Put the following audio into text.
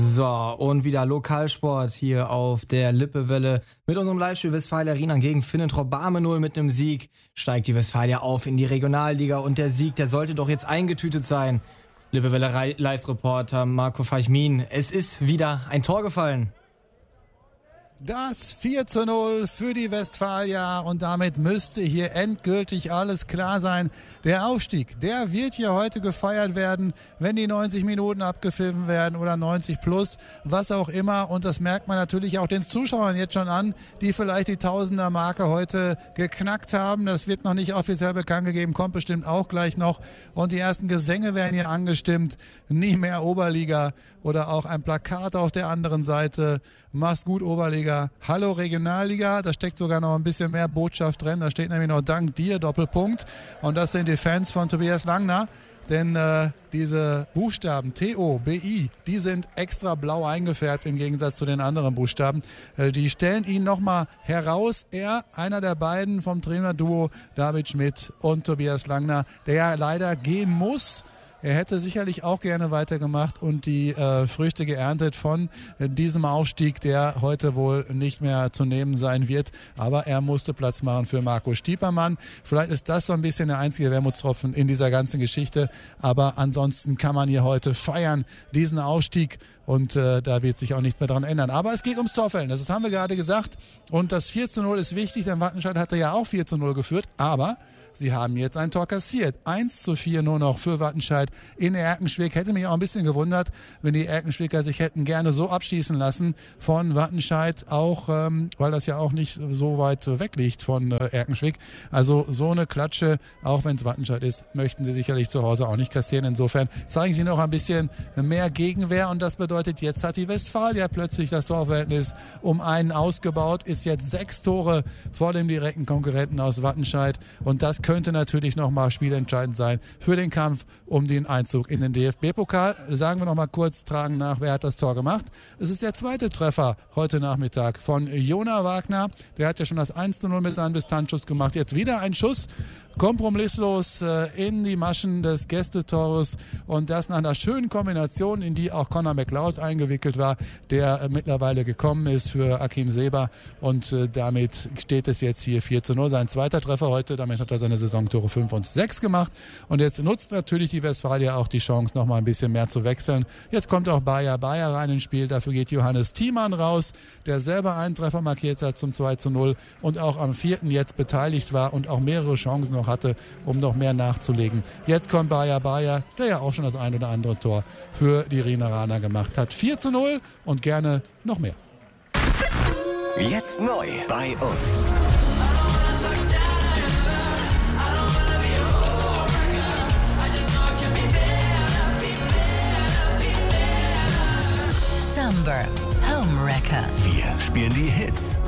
So, und wieder Lokalsport hier auf der Lippewelle. Mit unserem Live-Spiel Westfalia Riemann gegen Finnentrop Barme 0 mit einem Sieg. Steigt die Westfalia auf in die Regionalliga und der Sieg, der sollte doch jetzt eingetütet sein. Lippewelle Live-Reporter Marco Feichmin. Es ist wieder ein Tor gefallen. Das 4:0 für die Westfalia und damit müsste hier endgültig alles klar sein. Der Aufstieg, der wird hier heute gefeiert werden, wenn die 90 Minuten abgepfiffen werden oder 90 plus, was auch immer. Und das merkt man natürlich auch den Zuschauern jetzt schon an, die vielleicht die Tausender-Marke heute geknackt haben. Das wird noch nicht offiziell bekannt gegeben, kommt bestimmt auch gleich noch. Und die ersten Gesänge werden hier angestimmt. Nie mehr Oberliga oder auch ein Plakat auf der anderen Seite. Mach's gut, Oberliga. Hallo, Regionalliga. Da steckt sogar noch ein bisschen mehr Botschaft drin. Da steht nämlich noch Dank dir, Doppelpunkt. Und das sind die Fans von Tobias Langner. Denn diese Buchstaben T-O-B-I, die sind extra blau eingefärbt im Gegensatz zu den anderen Buchstaben. Die stellen ihn nochmal heraus. Er, einer der beiden vom Trainerduo David Schmidt und Tobias Langner, der ja leider gehen muss. Er hätte sicherlich auch gerne weitergemacht und die Früchte geerntet von diesem Aufstieg, der heute wohl nicht mehr zu nehmen sein wird. Aber er musste Platz machen für Marco Stiepermann. Vielleicht ist das so ein bisschen der einzige Wermutstropfen in dieser ganzen Geschichte. Aber ansonsten kann man hier heute feiern, diesen Aufstieg. Und da wird sich auch nicht mehr dran ändern. Aber es geht ums Torfällen, das haben wir gerade gesagt. Und das 4:0 ist wichtig, denn Wattenscheid hatte ja auch 4:0 geführt. Aber sie haben jetzt ein Tor kassiert. 1:4 nur noch für Wattenscheid in Erkenschwick. Hätte mich auch ein bisschen gewundert, wenn die Erkenschwicker sich hätten gerne so abschießen lassen von Wattenscheid. Auch, weil das ja auch nicht so weit weg liegt von Erkenschwick. Also so eine Klatsche, auch wenn es Wattenscheid ist, möchten sie sicherlich zu Hause auch nicht kassieren. Insofern zeigen sie noch ein bisschen mehr Gegenwehr. Und das bedeutet, jetzt hat die Westfalia plötzlich das Torverhältnis um einen ausgebaut. Ist jetzt 6 Tore vor dem direkten Konkurrenten aus Wattenscheid. Und das könnte natürlich nochmal spielentscheidend sein für den Kampf um den Einzug in den DFB-Pokal. Sagen wir nochmal kurz, tragen nach, wer hat das Tor gemacht. Es ist der zweite Treffer heute Nachmittag von Jona Wagner. Der hat ja schon das 1:0 mit seinem Distanzschuss gemacht. Jetzt wieder ein Schuss, kompromisslos in die Maschen des Gästetores und das nach einer schönen Kombination, in die auch Conor McLeod eingewickelt war, der mittlerweile gekommen ist für Akim Seber und damit steht es jetzt hier 4:0. Sein zweiter Treffer heute, damit hat er seine Saisontore 5 und 6 gemacht und jetzt nutzt natürlich die Westfalia auch die Chance, noch mal ein bisschen mehr zu wechseln. Jetzt kommt auch Bayer rein ins Spiel, dafür geht Johannes Thiemann raus, der selber einen Treffer markiert hat zum 2:0 und auch am 4. jetzt beteiligt war und auch mehrere Chancen noch hatte, um noch mehr nachzulegen. Jetzt kommt Bayer, der ja auch schon das ein oder andere Tor für die Rieneraner gemacht hat. 4:0 und gerne noch mehr. Jetzt neu bei uns. Sunburn Home Wrecker. Wir spielen die Hits